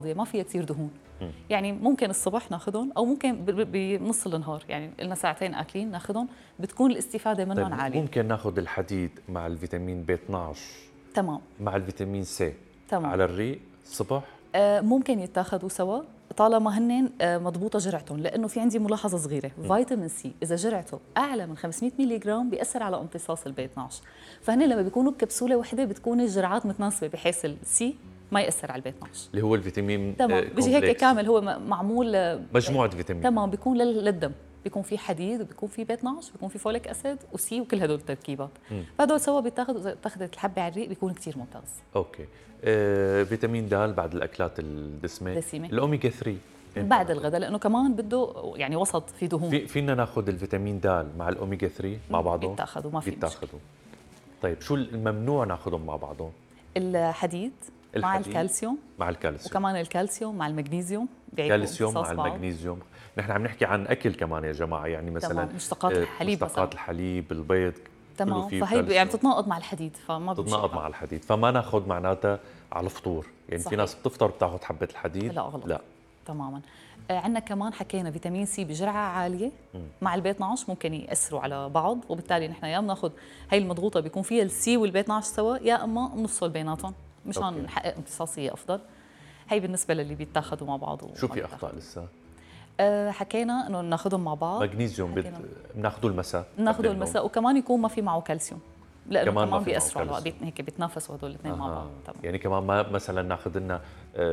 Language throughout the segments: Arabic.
ما فيها كثير دهون. مم. يعني ممكن الصبح ناخذهم او ممكن بنص النهار، يعني لنا ساعتين اكلين ناخذهم، بتكون الاستفاده منهم طيب عاليه. ممكن ناخذ الحديد مع الفيتامين بي 12 تمام مع الفيتامين سي تمام. على الريق الصبح؟ ممكن يتاخذوا سوا طالما هن مضبوطه جرعتهم، لانه في عندي ملاحظه صغيره، فيتامين سي اذا جرعته اعلى من 500 ملي جرام بياثر على امتصاص البي 12، فهن لما بيكونوا بكبسوله وحده بتكون الجرعات متناسبه بحيث السي ما ياثر على البي 12. اللي هو الفيتامين تمام بيجي هيك كامل، هو معمول مجموعه فيتامين. تمام بيكون للدم، بيكون في حديد وبيكون في بي 12 بيكون في فوليك اسيد وسي وكل هدول التركيبات، فهدول سوا بيتاخذوا، اذا اتخذت الحبه على الريق بيكون كثير ممتاز. اوكي. فيتامين د بعد الاكلات الدسمه. دسمة. الاوميجا 3 بعد الغداء لانه كمان بده يعني وسط في دهون. فينا ناخذ الفيتامين د مع الاوميجا 3 مع بعضهم؟ بيتاخذوا ما في مشكله. طيب شو الممنوع ناخذهم مع بعضهم؟ الحديد مع الكالسيوم. مع الكالسيوم وكمان الكالسيوم مع المغنيسيوم. الكالسيوم مع المغنيسيوم. نحن عم نحكي عن اكل كمان يا جماعه، يعني مثلا مشتقات الحليب، مشتقات الحليب، البيض، تمام، فهي يعني بتتناقض مع الحديد، فما بتتناقض مع الحديد، فما ناخذ معناتها على الفطور، يعني صحيح. في ناس بتفطر بتاخذ حبه الحديد. لا غلط. لا تماما. عندنا كمان حكينا فيتامين سي بجرعه عاليه مع البي 12 ممكن ياثروا على بعض، وبالتالي نحن يا بناخذ هي المضغوطه بيكون فيها السي والبي 12 سوا، يا اما بنفصل بيناتهم مشان نحقق امتصاصيه افضل. هي بالنسبه للي بيتاخذوا مع بعض. شو في اخطاء لسه؟ حكينا انه ناخذهم مع بعض. مغنيسيوم بناخذه المساء. بناخذه المساء، وكمان يكون ما في معه كالسيوم، لانه كمان بياثروا على بعض، هيك بيتنافسوا هدول الاثنين مع بعض. طبعا. يعني كمان ما مثلا ناخذ لنا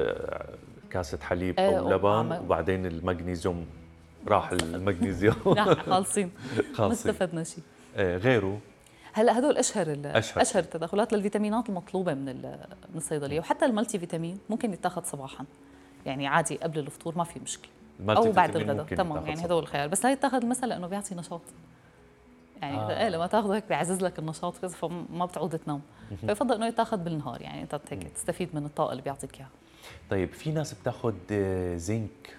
كاسه حليب او لبن وبعدين المغنيسيوم راح المغنيسيوم خالصين ما استفدنا شيء. غيره هلا هدول اشهر التداخلات للفيتامينات المطلوبه من الصيدليه، وحتى الملتي فيتامين ممكن يتاخذ صباحا، يعني عادي قبل الفطور ما في مشكله، او بعد الغداء تمام، يعني هدول الخيار، بس لا يتاخذ المساء لانه بيعطي نشاط، يعني لما تاخذه هيك بيعزز لك النشاط فما بتعود تنام، فيفضل انه يتاخذ بالنهار، يعني انت هيك تستفيد من الطاقه اللي بيعطيك اياها. طيب في ناس بتاخذ زنك،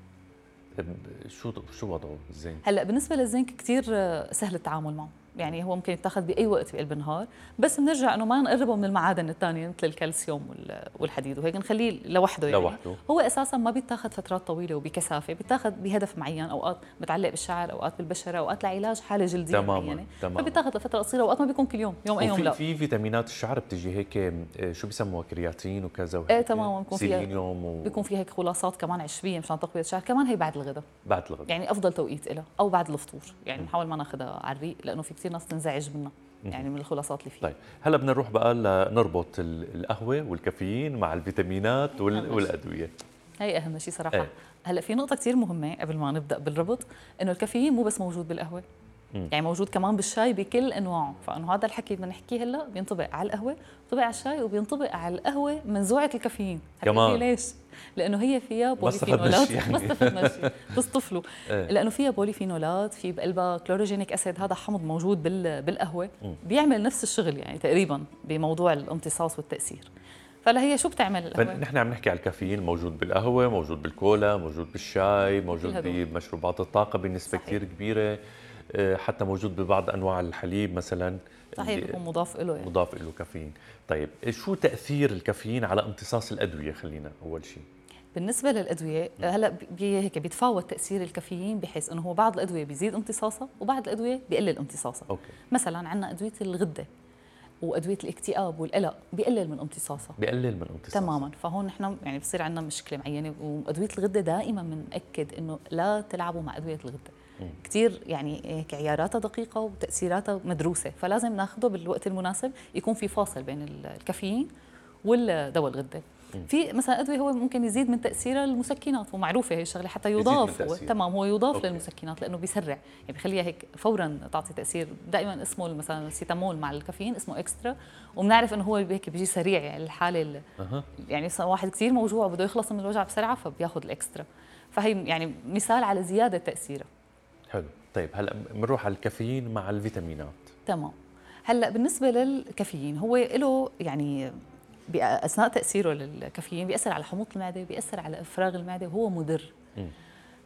شو وضعه الزنك؟ هلا بالنسبه للزنك كثير سهل التعامل معه، يعني هو ممكن يتاخذ باي وقت بقلب النهار، بس بنرجع انه ما نقربه من المعادن الثانيه مثل الكالسيوم والحديد وهيك، نخليه لوحده يعني. هو اساسا ما بيتاخذ فترات طويله وبكثافه، بيتاخذ بهدف معين، اوقات متعلق بالشعر، اوقات بالبشره، اوقات لعلاج حاله جلديه معينه، فبيتاخذ لفتره قصيره، اوقات ما بيكون كل يوم، يوم اي يوم لا. في فيتامينات الشعر بتجي هيك شو بيسموها، كرياتين وكذا وهيك. تمام، بيكون فيها بيكون فيها هيك خلاصات كمان عشبيه مشان تقويه الشعر، كمان هي بعد الغداء. يعني افضل توقيت لها او بعد الفطور، يعني نحاول ما ناخذها على الريق لانه في كثير ناس تنزعج منها، يعني من الخلاصات اللي فيها. طيب هلا بدنا نروح بقى نربط القهوه والكافيين مع الفيتامينات والادويه. هي اهم شيء صراحه. هلا في نقطه كثير مهمه قبل ما نبدا بالربط، انه الكافيين مو بس موجود بالقهوه، يعني موجود كمان بالشاي بكل انواعه، فانه هذا الحكي بدنا نحكيه هلا بينطبق على القهوه، بينطبق على الشاي، وبينطبق على القهوه منزوعه الكافيين كمان. ليش؟ لانه هي فيها بوليفينولات، ما استفدنا شيء بس طفلوا. لانه فيها بوليفينولات، في بقلبها كلوروجينيك اسيد، هذا حمض موجود بالقهوه، بيعمل نفس الشغل يعني تقريبا بموضوع الامتصاص والتاثير. فلا هي شو بتعمل القهوه؟ نحن عم نحكي على الكافيين، موجود بالقهوه، موجود بالكولا، موجود بالشاي، موجود بمشروبات الطاقه بنسبه كثير كبيره، حتى موجود ببعض انواع الحليب مثلا. صحيح، بيكون مضاف له يعني. مضاف له كافيين. طيب شو تاثير الكافيين على امتصاص الادويه؟ خلينا اول شيء بالنسبه للادويه، هلا هيك بيتفاوت تاثير الكافيين، بحيث انه هو بعض الادويه بيزيد امتصاصها وبعض الادويه بيقلل امتصاصها. مثلا عندنا ادويه الغده وادويه الاكتئاب والقلق بيقلل من امتصاصها. تماما، فهون نحن يعني بصير عندنا مشكله معينه، وادويه الغده دائما بنأكد انه لا تلعبوا مع ادويه الغده. كثير يعني هيك عياراتها دقيقه وتاثيراتها مدروسه، فلازم ناخذه بالوقت المناسب، يكون في فاصل بين الكافيين والدواء الغده. في مثلا ادويه هو ممكن يزيد من تاثيرها المسكنات، ومعروفه هي الشغله، حتى يضاف تمام، هو يضاف للمسكنات لانه بيسرع، يعني بخليها هيك فورا تعطي تاثير. دائما اسمه مثلا السيتامول مع الكافيين اسمه اكسترا، وبنعرف انه هو هيك بيجي سريع، يعني الحاله يعني واحد كثير موجوع وبده يخلص من الوجع بسرعه فبياخذ الاكسترا، فهي يعني مثال على زياده تاثيره. حلو. طيب هلا بنروح على الكافيين مع الفيتامينات. تمام. هلا بالنسبه للكافيين، هو له يعني اثناء تاثيره للكافيين بياثر على حموضه المعده، بياثر على افراغ المعده، وهو مضر.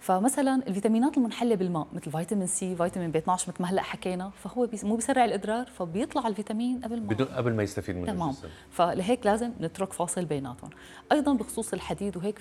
فمثلا الفيتامينات المنحله بالماء مثل فيتامين سي، فيتامين بي 12 مثل ما هلا حكينا، فهو مو بيسرع الادرار، فبيطلع الفيتامين قبل ما يستفيد منه تمام. الجسم. فلهيك لازم نترك فاصل بيناتهم. ايضا بخصوص الحديد وهيك